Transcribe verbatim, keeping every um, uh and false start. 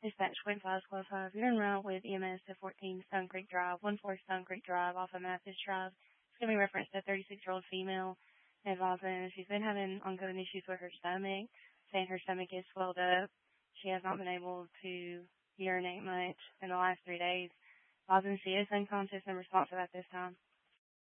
Dispatch point five Squad five. You're en route with E M S to fourteen Stone Creek Drive, one four Stone Creek Drive off of Mathis Drive. It's going to be referenced to a thirty-six-year-old female advising she's been having ongoing issues with her stomach, saying her stomach is swelled up. She has not been able to urinate much in the last three days. Advising she is unconscious and responsive at this time.